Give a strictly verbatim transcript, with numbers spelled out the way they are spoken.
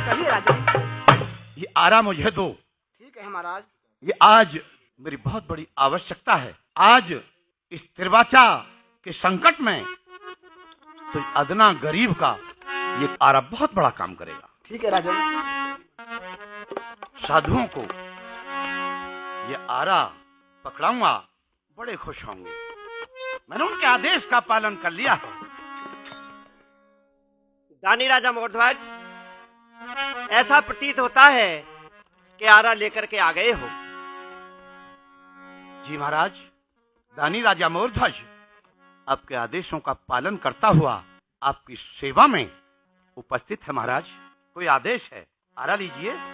कहिए राजा। ये आरा मुझे दो। ठीक है महाराज। ये आज मेरी बहुत बड़ी आवश्यकता है। आज इस तिरवाचा के संकट में तो अदना गरीब का ये आरा बहुत बड़ा काम करेगा। ठीक है राजा। साधुओं को ये आरा पकड़ाऊंगा, बड़े खुश होंगे। मैंने उनके आदेश का पालन कर लिया है। दानी राजा मोरध्वज, ऐसा प्रतीत होता है कि आरा लेकर के आ गए हो। जी महाराज, दानी राजा मोरध्वज आपके आदेशों का पालन करता हुआ आपकी सेवा में उपस्थित है। महाराज, कोई आदेश है? आरा लीजिए।